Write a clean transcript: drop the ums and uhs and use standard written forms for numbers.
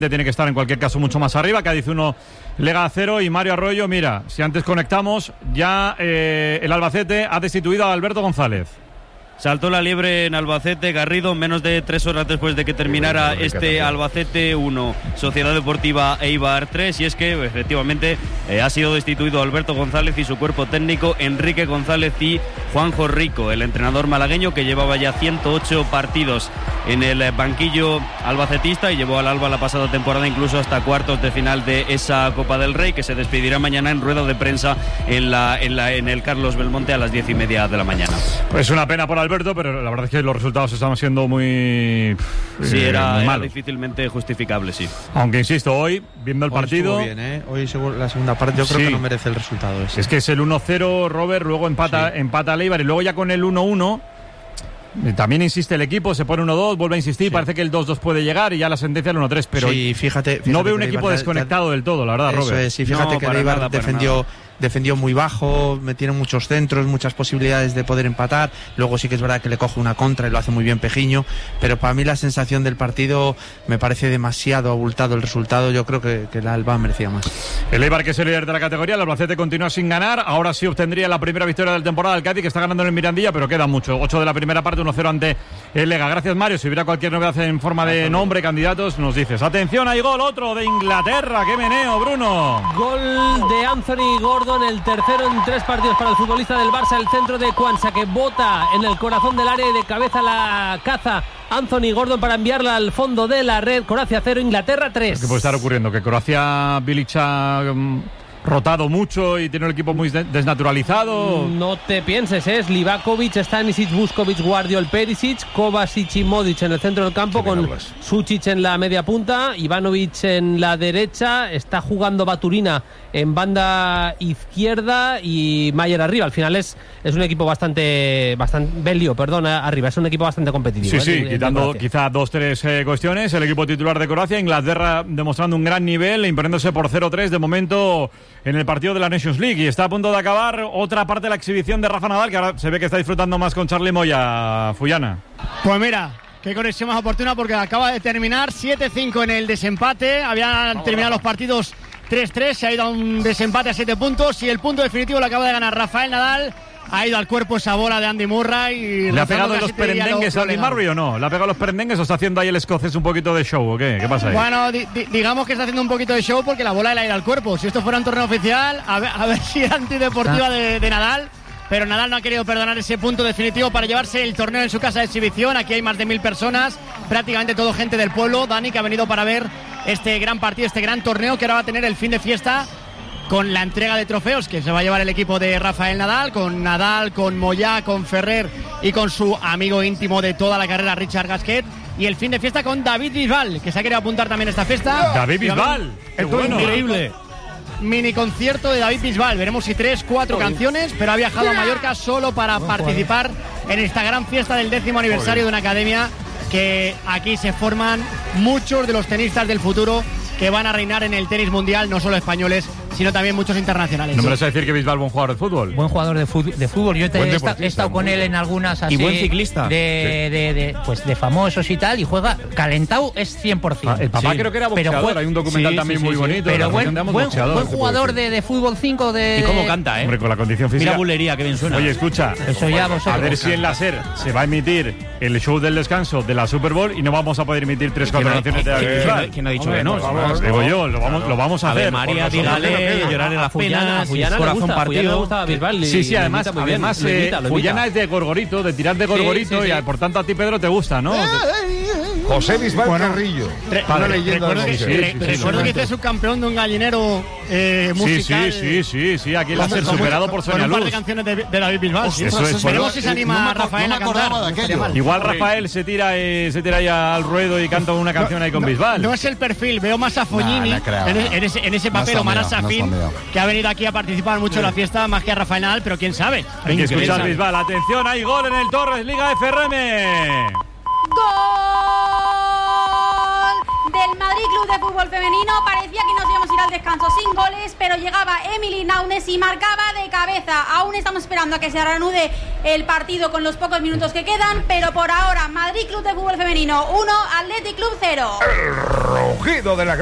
tiene que estar en cualquier caso mucho más arriba. Cádiz 1, Lega 0 y Mario Arroyo, mira, si antes conectamos, ya el Albacete ha destituido a Alberto González. Saltó la liebre en Albacete, Garrido, menos de 3 horas después de que terminara este Albacete 1, Sociedad Deportiva Eibar 3, y es que efectivamente ha sido destituido Alberto González y su cuerpo técnico, Enrique González y Juanjo Rico, el entrenador malagueño que llevaba ya 108 partidos en el banquillo albacetista y llevó al Alba la pasada temporada incluso hasta cuartos de final de esa Copa del Rey, que se despedirá mañana en rueda de prensa en el Carlos Belmonte a las 10:30 de la mañana. Pues una pena por Alberto, pero la verdad es que los resultados estaban siendo muy era difícilmente justificable, sí. Aunque insisto, hoy viendo el partido bien, hoy la segunda parte yo creo que no merece el resultado ese. Es que es el 1-0, Robert, luego empata Leibar y luego ya con el 1-1 también insiste el equipo, se pone 1-2, vuelve a insistir, parece que el 2-2 puede llegar y ya la sentencia el 1-3, pero sí, fíjate no veo un equipo desconectado del todo, la verdad, Robert. Eso es, sí, fíjate que Leibar defendió muy bajo, metieron muchos centros, muchas posibilidades de poder empatar, luego sí que es verdad que le coge una contra y lo hace muy bien Pejiño, pero para mí la sensación del partido me parece demasiado abultado el resultado, yo creo que el Alba merecía más. El Eibar, que es el líder de la categoría, el Albacete continúa sin ganar, ahora sí obtendría la primera victoria de la temporada del Cádiz, que está ganando en el Mirandilla, pero queda mucho, 8 de la primera parte, 1-0 ante el Lega. Gracias, Mario, si hubiera cualquier novedad en forma de nombre, candidatos, nos dices. Atención, hay gol, otro de Inglaterra, qué meneo, Bruno. Gol de Anthony Gordon, el tercero en 3 partidos para el futbolista del Barça, el centro de Kwanza, que bota en el corazón del área y de cabeza la caza Anthony Gordon para enviarla al fondo de la red. Croacia 0, Inglaterra 3. ¿Qué puede estar ocurriendo? Que Croacia, Bilic ha rotado mucho y tiene un equipo muy desnaturalizado. No te pienses, es Livakovic, Stanisic, Vuskovic, Guardiol, Perisic, Kovacic y Modic en el centro del campo, con Sučić en la media punta, Ivanovic en la derecha, está jugando Baturina en banda izquierda y Mayer arriba. Al final es un equipo bastante Belio, arriba, es un equipo bastante competitivo. Sí, quitando quizá 2-3 cuestiones, el equipo titular de Croacia, Inglaterra demostrando un gran nivel, imponiéndose por 0-3 de momento en el partido de la Nations League, y está a punto de acabar otra parte de la exhibición de Rafa Nadal, que ahora se ve que está disfrutando más con Charly Moya, Fuyana. Pues mira, qué conexión más oportuna, porque acaba de terminar 7-5 en el desempate, habían terminado los partidos 3-3, se ha ido a un desempate a 7 puntos y el punto definitivo lo acaba de ganar Rafael Nadal. Ha ido al cuerpo esa bola de Andy Murray y ¿le ha pegado los perendengues a Andy Murray o no? ¿Le ha pegado los perendengues o está haciendo ahí el escocés un poquito de show o qué? ¿Qué pasa ahí? Bueno, digamos que está haciendo un poquito de show porque la bola le ha ido al cuerpo. Si esto fuera un torneo oficial, a ver si era antideportiva de Nadal. Pero Nadal no ha querido perdonar ese punto definitivo para llevarse el torneo en su casa de exhibición. Aquí hay más de 1000 personas, prácticamente todo gente del pueblo, Dani, que ha venido para ver este gran partido, este gran torneo que ahora va a tener el fin de fiesta con la entrega de trofeos que se va a llevar el equipo de Rafael Nadal, con Moyá, con Ferrer y con su amigo íntimo de toda la carrera, Richard Gasquet. Y el fin de fiesta con David Bisbal, que se ha querido apuntar también a esta fiesta. ¡David Bisbal! ¡Qué bueno! Increíble. Mini concierto de David Bisbal. Veremos si 3-4 canciones, pero ha viajado a Mallorca solo para participar en esta gran fiesta del 10º aniversario de una academia que aquí se forman muchos de los tenistas del futuro que van a reinar en el tenis mundial, no solo españoles, sino también muchos internacionales. ¿No me vas a decir que Bisbal es buen jugador de fútbol? Buen jugador de fútbol. Yo he estado con él en algunas así. Y buen ciclista. De famosos y tal, y juega calentado, es 100%. El papá creo que era boxeador, hay un documental también muy bonito. Pero buen jugador de fútbol 5. Y cómo canta, Hombre, con la condición física. Mira bulería, que bien suena. Oye, escucha, eso ya a ver si en la SER se va a emitir el show del descanso de la Super Bowl y no vamos a poder emitir 3-4 canciones de David Bisbal. ¿Quién ha dicho que no? Digo yo, lo vamos a hacer. María, dígale, llorar en las penas, corazón partido. Sí, además Fuyana es de Gorgorito, de tirar de Gorgorito, y por tanto a ti, Pedro, te gusta, ¿no? José Bisbal Carrillo. Recuerdo que este es un campeón de un gallinero musical. Sí, aquí la SER superado por Sonia Luz. Un par de canciones de David Bisbal. Veremos si se anima Rafael a cantar. Igual Rafael se tira ahí al ruedo y canta una canción ahí con Bisbal. No es el perfil, veo más a Fognini en ese papel, o Maras Safin, que ha venido aquí a participar mucho en la fiesta, más que a Rafael Nadal, pero quién sabe. Hay que escuchar Bisbal. Atención, hay gol en el Torres Liga FRM. ¡Gol del Madrid Club de Fútbol Femenino. Parecía que nos íbamos a ir al descanso sin goles, pero llegaba Emily Naunes y marcaba de cabeza. Aún estamos esperando a que se reanude el partido con los pocos minutos que quedan, pero por ahora Madrid Club de Fútbol Femenino 1, Athletic Club 0. El rugido de la